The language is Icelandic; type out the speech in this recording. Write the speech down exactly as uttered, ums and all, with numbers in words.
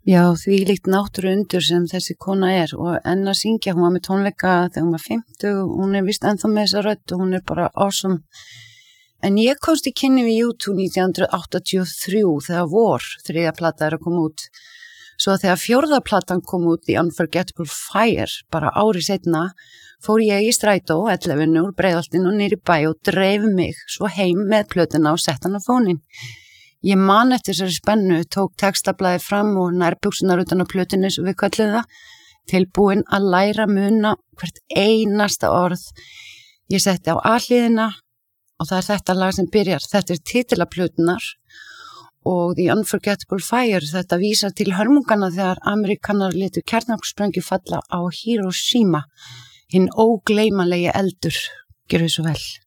Já, því líkt náttúruundur sem þessi kona er og enn að syngja, hún var með tónleika þegar hún var fimmtug, hún er vist ennþá með þessa rödd og hún er bara awesome. En ég komst í kynni við U tvö nítján hundruð áttatíu og þrjú þegar vor, þriðja plata er að koma út. Svo þegar fjórða platan kom út, The Unforgettable Fire, bara ári seinna, fór ég í strætó, ellefinu úr Breiðholtinu og niður í bæ og dreif mig svo heim með plötuna og sett hann á fóninn. Ég man eftir þessari spennu, tók textablaði fram og nærbuxurnar utan á plötunni sem við kölluðum það, tilbúin að læra muna hvert einasta orð. Ég setti á A-hliðina og það er þetta lag sem byrjar. Þetta er titilla plötunar og The Unforgettable Fire, þetta vísar til hörmungana þegar Amerikanar létu kjarnorkusprengju falla á Hiroshima, hinn ógleymanlegi eldur. Gjörðu svo vel.